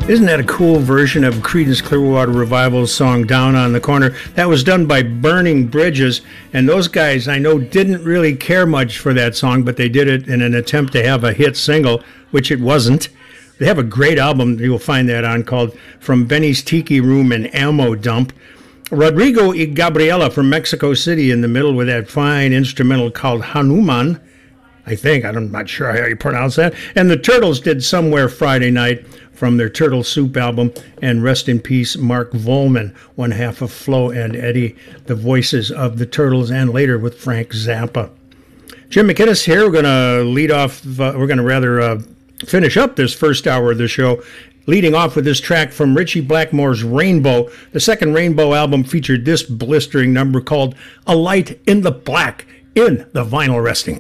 Isn't that a cool version of Creedence Clearwater Revival's song Down on the Corner? That was done by Burning Bridges, and those guys I know didn't really care much for that song, but they did it in an attempt to have a hit single, which it wasn't. They have a great album, you'll find that on, called From Benny's Tiki Room and Ammo Dump. Rodrigo y Gabriela from Mexico City in the middle with that fine instrumental called Hanuman, I think. I'm not sure how you pronounce that. And the Turtles did Somewhere Friday Night from their Turtle Soup album. And rest in peace, Mark Volman, one half of Flo and Eddie, the voices of the Turtles, and later with Frank Zappa. Jim McInnes here. We're going to lead off, finish up this first hour of the show, leading off with this track from Ritchie Blackmore's Rainbow. The second Rainbow album featured this blistering number called A Light in the Black in the Vinyl Resting